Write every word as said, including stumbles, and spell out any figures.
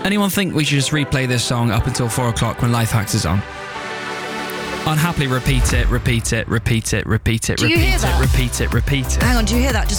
Anyone think we should just replay this song up until four o'clock when Life Hacks is on? Unhappily repeat it, repeat it, repeat it, repeat it, Do you repeat hear it, that? repeat it, repeat it. Hang on, do you hear that? Just